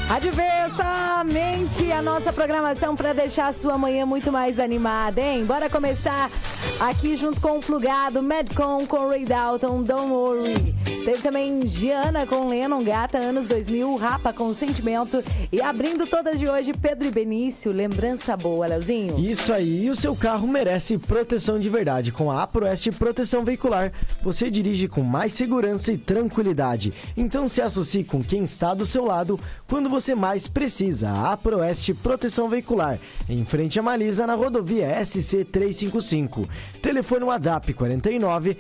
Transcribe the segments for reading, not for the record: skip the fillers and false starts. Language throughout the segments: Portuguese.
Adversamente a nossa programação para deixar a sua manhã muito mais animada, hein? Bora começar aqui junto com o Plugado, Madcon com Ray Dalton, Don't Worry. Teve também Giana com Lennon, Gata, anos 2000, Rapa com Sentimento. E abrindo todas de hoje, Pedro e Benício, Lembrança Boa, Leozinho. Isso aí, e o seu carro merece proteção de verdade. Com a APROEST Proteção Veicular, você dirige com mais segurança e tranquilidade. Então se associe com quem está do seu lado quando você mais precisa. A APROEST Proteção Veicular, em frente a Malisa, na rodovia SC 355. Telefone WhatsApp 49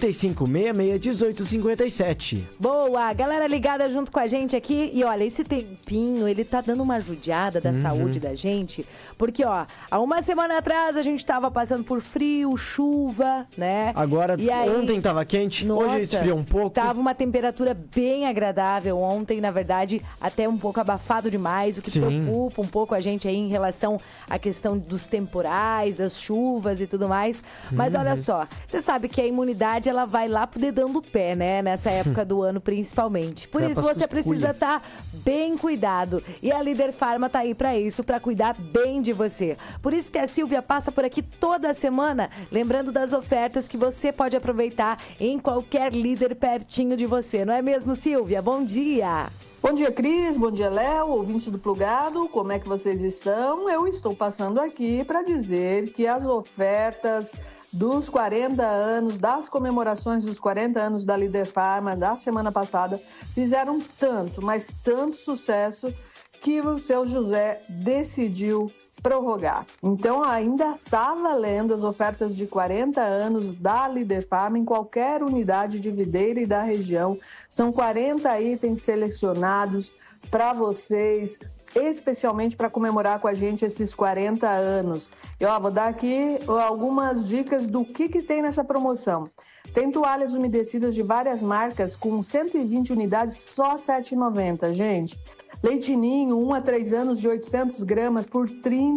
3566 1857. Boa, galera ligada junto com a gente aqui. E olha, esse tempinho, ele tá dando uma judiada da saúde da gente. Porque, ó, há uma semana atrás a gente tava passando por frio, chuva, né? Agora, e aí, ontem tava quente, nossa, hoje esfriou um pouco. Tava uma temperatura bem agradável ontem, na verdade, até um pouco abafado demais, o que preocupa um pouco a gente aí em relação à questão dos temporais, das chuvas e tudo mais. Mas olha só, você sabe que a imunidade, ela vai lá pro dedão do pé, né? Nessa época do ano, principalmente. Por isso, você precisa estar bem cuidado. E a Líder Farma tá aí pra isso, pra cuidar bem de você. Por isso que a Silvia passa por aqui toda semana, lembrando das ofertas que você pode aproveitar em qualquer líder pertinho de você. Não é mesmo, Silvia? Bom dia! Bom dia, Cris. Bom dia, Léo, ouvintes do Plugado. Como é que vocês estão? Eu estou passando aqui para dizer que as ofertas dos 40 anos, das comemorações dos 40 anos da Líder Farma da semana passada, fizeram tanto, mas tanto sucesso que o seu José decidiu prorrogar. Então ainda está valendo as ofertas de 40 anos da Líder Farma em qualquer unidade de Videira e da região. São 40 itens selecionados para vocês, especialmente para comemorar com a gente esses 40 anos. E ó, vou dar aqui algumas dicas do que tem nessa promoção. Tem toalhas umedecidas de várias marcas com 120 unidades, só R$ 7,90, gente. Leite Ninho, 1 a 3 anos de 800 gramas por R$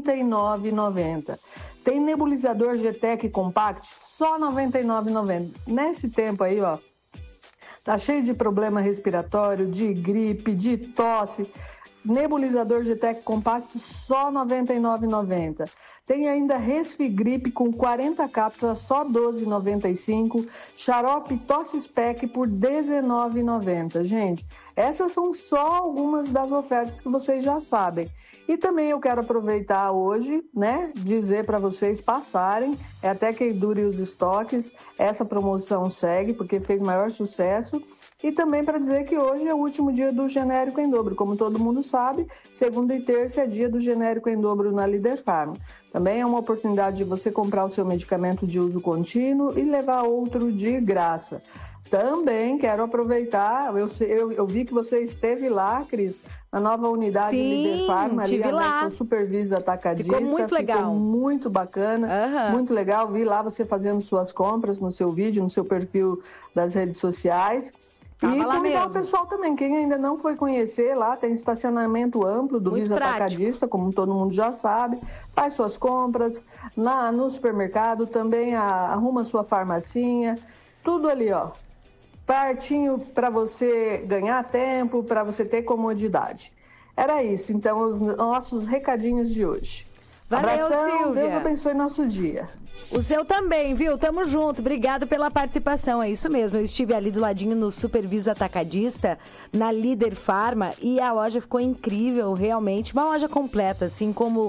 39,90. Tem nebulizador GTEC Compact, só R$ 99,90. Nesse tempo aí, ó, tá cheio de problema respiratório, de gripe, de tosse. Nebulizador GTEC Compact, só R$ 99,90. Tem ainda Resfigripe com 40 cápsulas, só R$ 12,95. Xarope Tosse Spec por R$ 19,90. Gente, essas são só algumas das ofertas que vocês já sabem. E também eu quero aproveitar hoje, né, dizer para vocês passarem, até que dure os estoques, essa promoção segue, porque fez maior sucesso. E também para dizer que hoje é o último dia do genérico em dobro. Como todo mundo sabe, segunda e terça é dia do genérico em dobro na Líder Farma. Também é uma oportunidade de você comprar o seu medicamento de uso contínuo e levar outro de graça. Também quero aproveitar, eu vi que você esteve lá, Cris, na nova unidade Líder Farma, ali a Supervisa Atacadista. Ficou muito legal. Ficou muito bacana, muito legal. Vi lá você fazendo suas compras no seu vídeo, no seu perfil das redes sociais. Tava e lá convidar mesmo. o pessoal também, quem ainda não foi conhecer lá, tem estacionamento amplo do Muito Visa prático. Atacadista, como todo mundo já sabe, faz suas compras lá no supermercado, também arruma sua farmacinha, tudo ali, ó, pertinho para você ganhar tempo, para você ter comodidade. Era isso, então, os nossos recadinhos de hoje. Valeu, abração, Silvia. Deus abençoe nosso dia. O seu também, viu? Tamo junto. Obrigado pela participação. É isso mesmo. Eu estive ali do ladinho no Supervisa Atacadista, na Líder Farma, e a loja ficou incrível, realmente. Uma loja completa, assim como